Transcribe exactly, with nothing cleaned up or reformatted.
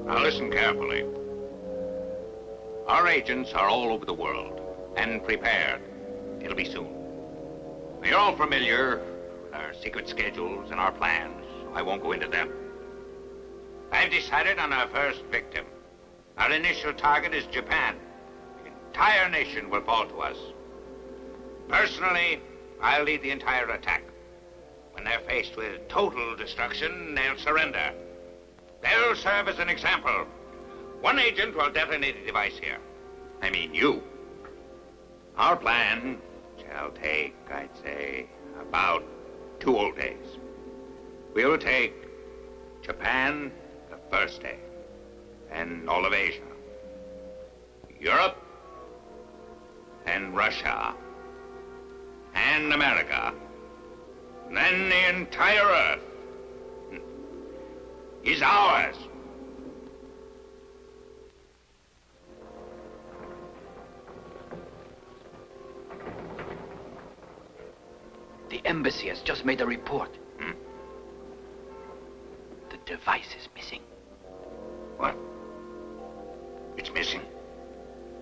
Now listen carefully. Our agents are all over the world and prepared. It'll be soon. You're all familiar with our secret schedules and our plans. I won't go into them. I've decided on our first victim. Our initial target is Japan. The entire nation will fall to us. Personally, I'll lead the entire attack. When they're faced with total destruction, they'll surrender. They'll serve as an example. One agent will detonate a device here. I mean you. Our plan shall take, I'd say, about two whole days. We'll take Japan the first day, and all of Asia, Europe, and Russia, and America, and then the entire Earth is ours. The embassy has just made a report. Hmm? The device is missing. What? It's missing?